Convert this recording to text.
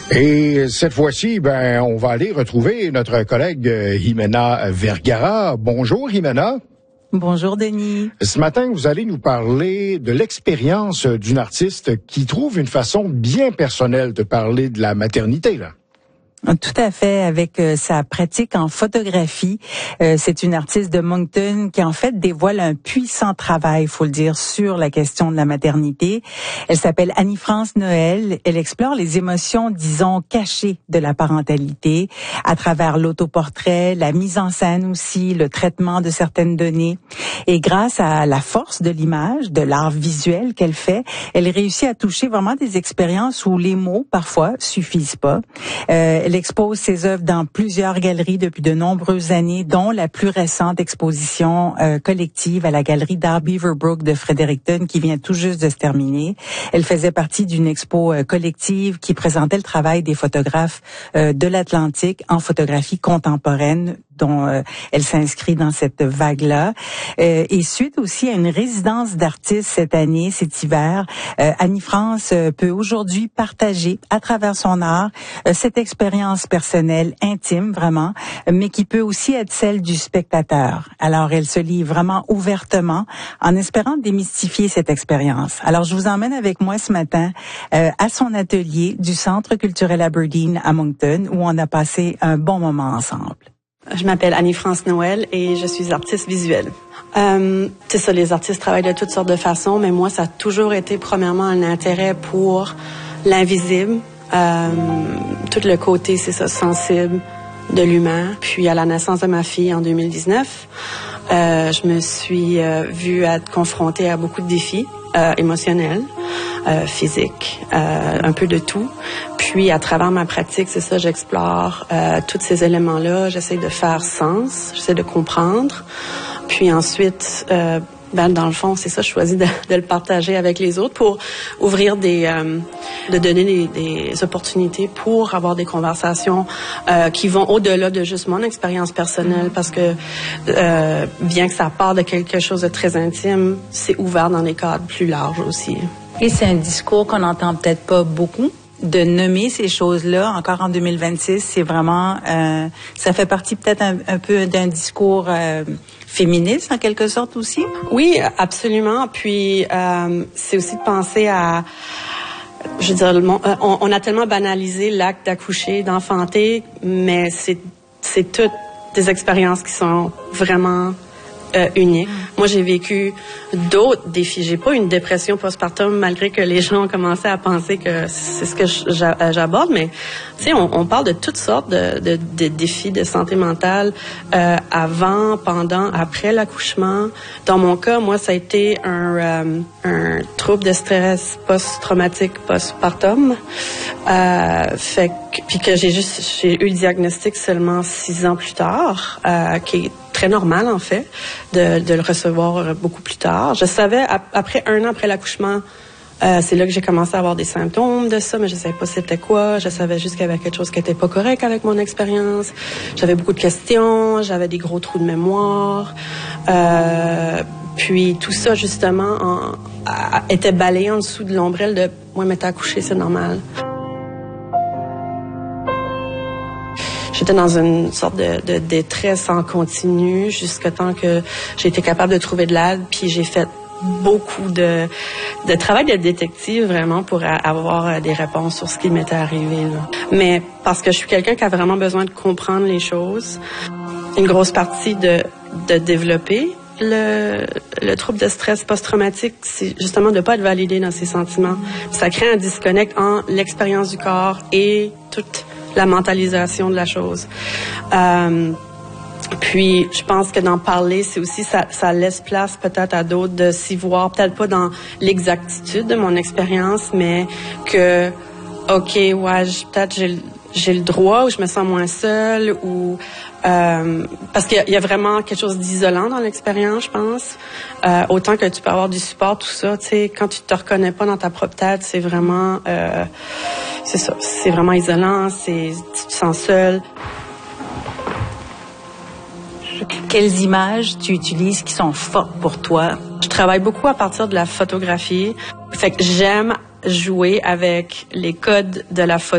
Et cette fois-ci, on va aller retrouver notre collègue Jimena Vergara. Bonjour Jimena. Bonjour Denis. Ce matin, vous allez nous parler de l'expérience d'une artiste qui trouve une façon bien personnelle de parler de la maternité, là. Tout à fait, avec sa pratique en photographie. C'est une artiste de Moncton qui en fait dévoile un puissant travail, faut le dire, sur la question de la maternité. Elle s'appelle Annie-France Noël. Elle explore les émotions, disons, cachées de la parentalité à travers l'autoportrait, la mise en scène aussi, le traitement de certaines données. Et grâce à la force de l'image, de l'art visuel qu'elle fait, elle réussit à toucher vraiment des expériences où les mots, parfois, suffisent pas. Elle expose ses œuvres dans plusieurs galeries depuis de nombreuses années, dont la plus récente exposition collective à la galerie d'art Beaverbrook de Fredericton qui vient tout juste de se terminer. Elle faisait partie d'une expo collective qui présentait le travail des photographes de l'Atlantique en photographie contemporaine, dont elle s'inscrit dans cette vague-là. Et suite aussi à une résidence d'artistes cette année, cet hiver, Annie-France peut aujourd'hui partager à travers son art cette expérience personnelle, intime vraiment, mais qui peut aussi être celle du spectateur. Alors elle se livre vraiment ouvertement en espérant démystifier cette expérience. Alors je vous emmène avec moi ce matin à son atelier du Centre culturel Aberdeen à Moncton où on a passé un bon moment ensemble. Je m'appelle Annie-France Noël et je suis artiste visuelle. C'est ça, les artistes travaillent de toutes sortes de façons, mais moi, ça a toujours été premièrement un intérêt pour l'invisible, tout le côté, c'est ça, sensible de l'humain. Puis à la naissance de ma fille en 2019, je me suis vue être confrontée à beaucoup de défis émotionnels, physiques, un peu de tout. Puis à travers ma pratique, c'est ça, j'explore tous ces éléments-là, j'essaie de faire sens, j'essaie de comprendre. Puis ensuite, dans le fond, c'est ça, je choisis de le partager avec les autres pour ouvrir de donner des opportunités pour avoir des conversations qui vont au-delà de juste mon expérience personnelle, parce que bien que ça part de quelque chose de très intime, c'est ouvert dans des cadres plus larges aussi. Et c'est un discours qu'on n'entend peut-être pas beaucoup, de nommer ces choses-là, encore en 2026, c'est vraiment, ça fait partie peut-être un peu d'un discours féministe en quelque sorte aussi? Oui, absolument. Puis c'est aussi de penser à, je veux dire, on a tellement banalisé l'acte d'accoucher, d'enfanter, mais c'est toutes des expériences qui sont vraiment uniques. Moi, j'ai vécu d'autres défis. J'ai pas une dépression postpartum, malgré que les gens ont commencé à penser que c'est ce que j'aborde, mais tu sais, on parle de toutes sortes de défis de santé mentale avant, pendant, après l'accouchement. Dans mon cas, moi, ça a été un trouble de stress post-traumatique postpartum. Puis que j'ai eu le diagnostic seulement 6 ans plus tard, qui est très normal, en fait, de le recevoir beaucoup plus tard. Je savais, après 1 an après l'accouchement, c'est là que j'ai commencé à avoir des symptômes de ça, mais je savais pas c'était quoi. Je savais juste qu'il y avait quelque chose qui était pas correct avec mon expérience. J'avais beaucoup de questions, j'avais des gros trous de mémoire. Puis tout ça, justement, était balayé en dessous de l'ombrelle de « Ouais, mais t'as accouché, c'est normal ». J'étais dans une sorte de détresse en continu jusqu'à temps que j'ai été capable de trouver de l'aide, puis j'ai fait beaucoup de travail de détective vraiment pour avoir des réponses sur ce qui m'était arrivé, là. Mais parce que je suis quelqu'un qui a vraiment besoin de comprendre les choses, une grosse partie de développer le trouble de stress post-traumatique, c'est justement de pas être validé dans ses sentiments. Ça crée un disconnect entre l'expérience du corps et toute la mentalisation de la chose. Puis, je pense que d'en parler, c'est aussi, ça laisse place peut-être à d'autres de s'y voir, peut-être pas dans l'exactitude de mon expérience, mais que, OK, ouais, peut-être j'ai le droit, ou je me sens moins seule, ou parce qu'il y a vraiment quelque chose d'isolant dans l'expérience, je pense. Autant que tu peux avoir du support, tout ça, tu sais, quand tu te reconnais pas dans ta propre tête, c'est vraiment, c'est ça, c'est vraiment isolant, tu te sens seule. Quelles images tu utilises qui sont fortes pour toi? Je travaille beaucoup à partir de la photographie. Fait que j'aime jouer avec les codes de la photo.